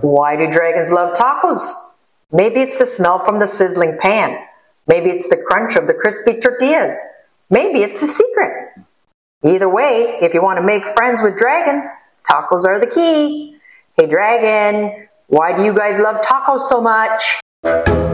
Why do dragons love tacos? Maybe it's the smell from the sizzling pan. Maybe it's the crunch of the crispy tortillas. Maybe it's a secret. Either way, if you want to make friends with dragons, tacos are the key. Hey dragon, why do you guys love tacos so much?